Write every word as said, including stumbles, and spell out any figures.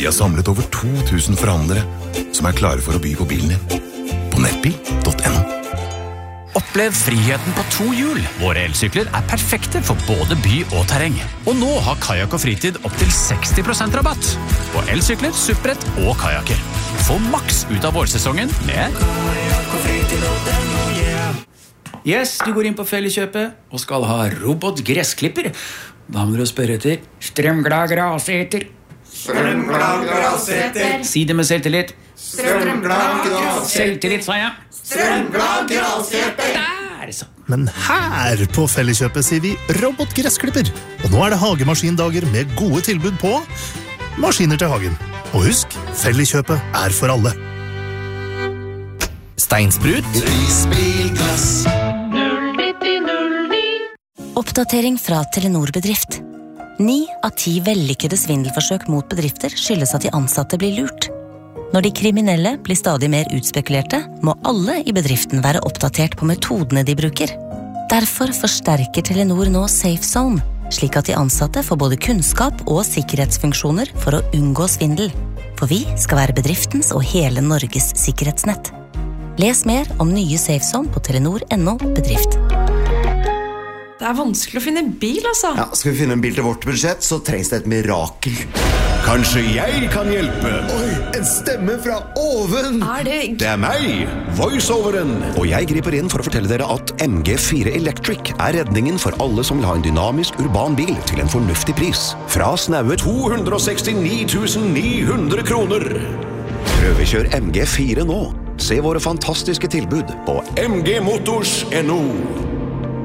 Vi har samlet over to tusen forhandlere som er klare for å by på bilen din. På nettbil punktum no. Opplev friheten på to hjul. Våre elsykler er perfekte for både by og terreng. Og nå har Kajak og Fritid opp til seksti prosent rabatt på elsykler, supprett og kajaker. Få maks ut av vårsesongen med Kajak og Fritid punktum no, yeah. Yes, du går inn på Felleskjøpet og skal ha robotgressklipper. Da må du spørre etter strømglad graseter. Strømglad graseter. Si det med selvtillit. Strømglad graseter. Selvtillit, sa jeg. Strømglad graseter. Der, så. Men her på Felleskjøpet sier vi robotgressklipper. Og nå er det hagemaskindager med gode tilbud på maskiner til hagen. Og husk, Felleskjøpet er for alle. Steinsprut. Risbilglass. Oppdatering fra Telenor Bedrift. Ni av ti vellykkede svindelforsøk mot bedrifter skyldes at de ansatte blir lurt. Når de kriminelle blir stadig mer utspekulerte, må alle i bedriften være oppdatert på metodene de bruker. Derfor forsterker Telenor nå Safe Zone, slik at de ansatte får både kunnskap og sikkerhetsfunksjoner for å unngå svindel. For vi skal være bedriftens og hele Norges sikkerhetsnett. Les mer om nye Safe Zone på telenor punktum no bedrift. Det er vanskelig å finne en bil, altså. Ja, skal vi finne en bil til vårt budsjett, så trengs det et mirakel. Kanskje jeg kan hjelpe? Oi, en stemme fra oven! Er det... Det er meg, voiceoveren. Og jeg griper inn for å fortelle dere at M G fire Electric er redningen for alle som vil ha en dynamisk urban bil til en fornuftig pris. Fra snaue to hundre og sekstini tusen ni hundre kroner. Prøvekjør M G fire nå. Se våre fantastiske tilbud på m g motors punktum no.